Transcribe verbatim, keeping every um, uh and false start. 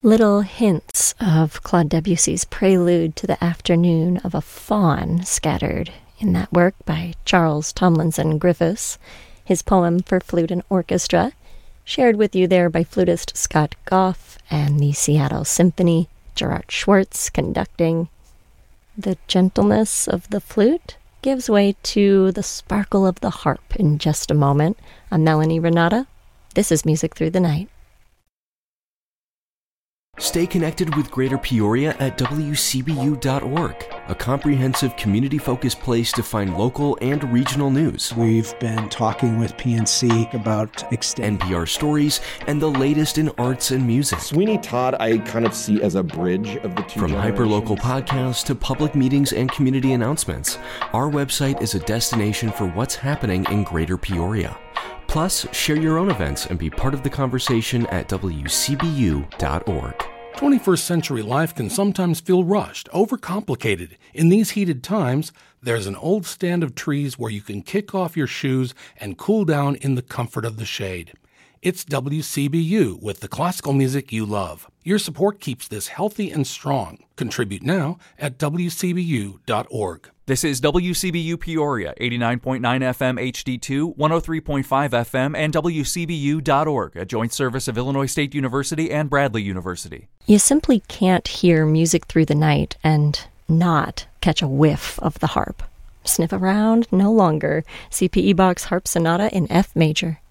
Little hints of Claude Debussy's prelude to the afternoon of a faun scattered in that work by Charles Tomlinson Griffiths, his poem for flute and orchestra, shared with you there by flutist Scott Goff and the Seattle Symphony, Gerard Schwartz conducting. The gentleness of the flute gives way to the sparkle of the harp in just a moment. I'm Melanie Renata. This is Music Through the Night. Stay connected with Greater Peoria at W C B U dot org, a comprehensive community-focused place to find local and regional news. We've been talking with P N C about extend- N P R stories, and the latest in arts and music. Sweeney Todd I kind of see as a bridge of the two From generations. hyperlocal podcasts to public meetings and community announcements, our website is a destination for what's happening in Greater Peoria. Plus, share your own events and be part of the conversation at W C B U dot org. twenty-first century life can sometimes feel rushed, overcomplicated. In these heated times, there's an old stand of trees where you can kick off your shoes and cool down in the comfort of the shade. It's W C B U with the classical music you love. Your support keeps this healthy and strong. Contribute now at W C B U dot org. This is W C B U Peoria, eighty-nine point nine F M H D two, one oh three point five F M, and W C B U dot org, a joint service of Illinois State University and Bradley University. You simply can't hear Music Through the Night and not catch a whiff of the harp. Sniff around? No longer. C P E Bach's Harp Sonata in F major.